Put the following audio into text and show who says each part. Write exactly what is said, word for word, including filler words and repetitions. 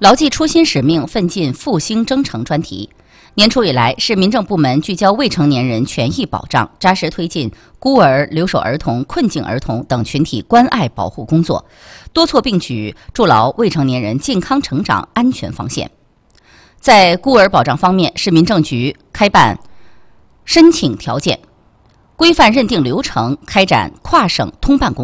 Speaker 1: 牢记初心使命，奋进复兴征程专题。年初以来，市民政部门聚焦未成年人权益保障，扎实推进孤儿、留守儿童、困境儿童等群体关爱保护工作，多措并举，筑牢未成年人健康成长安全防线。在孤儿保障方面，市民政局开办申请条件规范认定流程，开展跨省通办工作。